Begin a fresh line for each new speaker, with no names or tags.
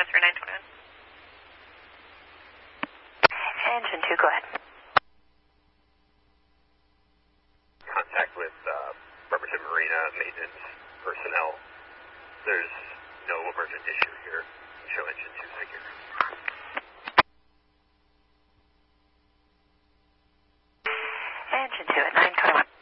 transfer 921.
Engine 2, go ahead.
Contact with Bremerton Marina maintenance personnel. There's no emergent issue here. Show engine